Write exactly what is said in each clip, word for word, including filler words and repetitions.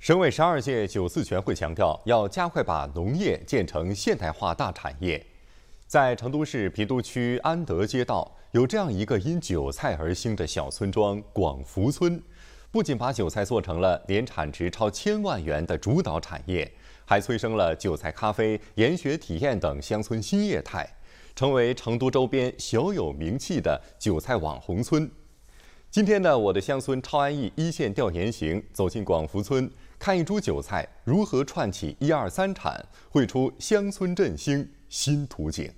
省委十二届九四全会强调，要加快把农业建成现代化大产业。在成都市郫都区安德街道，有这样一个因韭菜而兴的小村庄——广福村，不仅把韭菜做成了年产值超千万元的主导产业，还催生了韭菜咖啡、研学体验等乡村新业态，成为成都周边小有名气的韭菜网红村。今天呢，我的乡村超安逸一线调研行走进广福村，看一株韭菜如何串起一二三产，绘出乡村振兴新图景。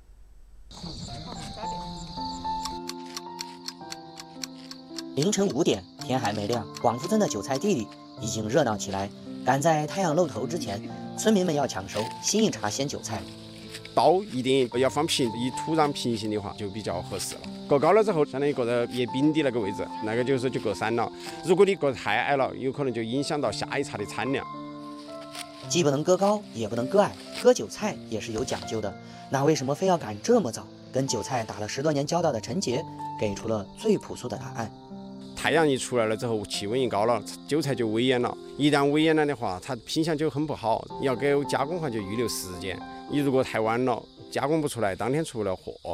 凌晨五点，天还没亮，广福村的韭菜地里已经热闹起来。赶在太阳露头之前，村民们要抢熟新一茬鲜韭菜。 刀一定要放平，以土壤平行的话就比较合适了。过高了之后，相当于过到叶柄的那个位置，那个就是就过山了。如果你过太矮了，有可能就影响到下一茬的产量。 既不能割高，也不能割矮，割韭菜也是有讲究的。那为什么非要赶这么早？跟韭菜打了十多年交道的陈杰给出了最朴素的答案。 太阳一出来了之后，气温一高了，韭菜就萎蔫了。一旦萎蔫了的话，它品相就很不好。你要给加工的话，就预留时间。你如果太晚了，加工不出来，当天出不了货。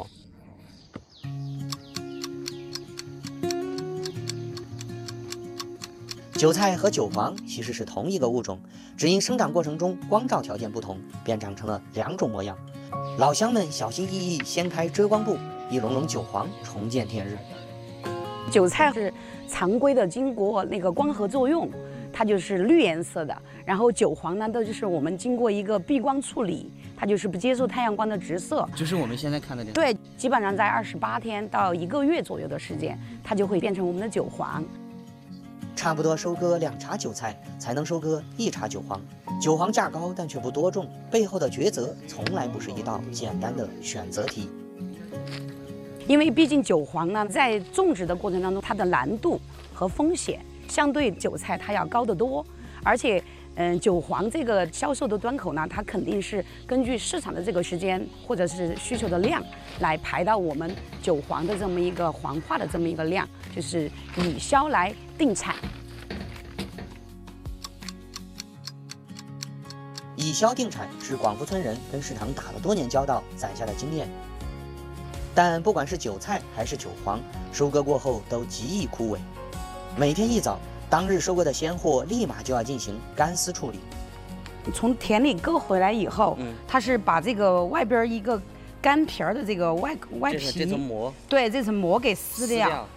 韭菜和韭黄其实是同一个物种，只因生长过程中光照条件不同，便长成了两种模样。老乡们小心翼翼掀开遮光布，一笼笼韭黄重见天日。 韭菜是常规的，经过那个光合作用，它就是绿颜色的。然后韭黄呢，都就是我们经过一个避光处理，它就是不接受太阳光的直射。 就是我们现在看的这个。 对，基本上在二十八天到一个月左右的时间，它就会变成我们的韭黄。 差不多收割两茬韭菜，才能收割一茬韭黄。韭黄价高，但却不多种，背后的抉择从来不是一道简单的选择题。 因为毕竟韭黄呢，在种植的过程当中，它的难度和风险相对韭菜它要高得多，而且，嗯，韭黄这个销售的端口呢，它肯定是根据市场的这个时间或者是需求的量来排到我们韭黄的这么一个黄化的这么一个量，就是以销来定产。 以销定产是广福村人跟市场打了多年交道攒下的经验。但不管是韭菜还是韭黄，收割过后都极易枯萎。每天一早，当日收割的鲜货立马就要进行干丝处理。 从田里割回来以后，嗯、它是把这个外边一个干皮儿的这个外外皮， 这层膜， 对这层膜给撕掉， 撕掉